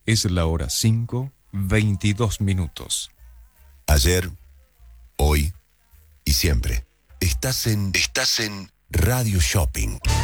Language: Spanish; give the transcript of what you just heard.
Es la hora 5:22. Ayer, hoy y siempre. Estás en Radio Shopping.